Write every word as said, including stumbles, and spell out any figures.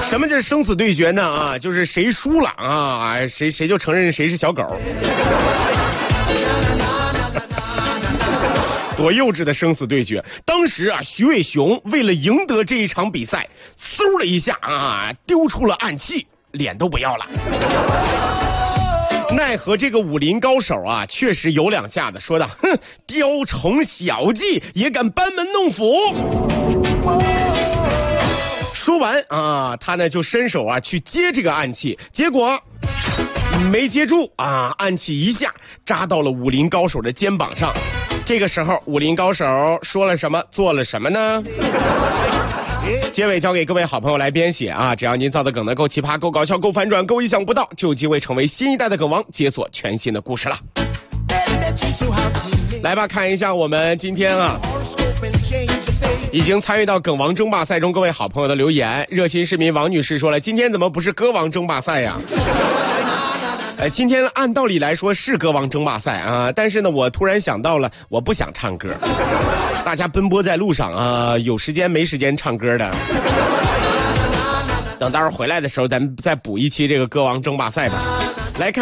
什么叫生死对决呢？啊，就是谁输了啊，谁谁就承认谁是小狗。多幼稚的生死对决！当时啊，徐伟雄为了赢得这一场比赛，嗖的一下啊，丢出了暗器，脸都不要了。奈何这个武林高手啊，确实有两下子，说道：“哼，雕虫小技也敢班门弄斧。”说完啊，他呢就伸手啊去接这个暗器，结果没接住啊，暗器一下扎到了武林高手的肩膀上。这个时候，武林高手说了什么，做了什么呢？结尾交给各位好朋友来编写啊！只要您造的梗呢够奇葩、够搞笑、够反转、够意想不到，就有机会成为新一代的梗王，解锁全新的故事了。来吧，看一下我们今天啊已经参与到梗王争霸赛中各位好朋友的留言。热心市民王女士说了，今天怎么不是歌王争霸赛呀？呃，今天按道理来说是歌王争霸赛啊，但是呢，我突然想到了，我不想唱歌。大家奔波在路上啊，有时间没时间唱歌的。等待会儿回来的时候，咱再补一期这个歌王争霸赛吧。来看。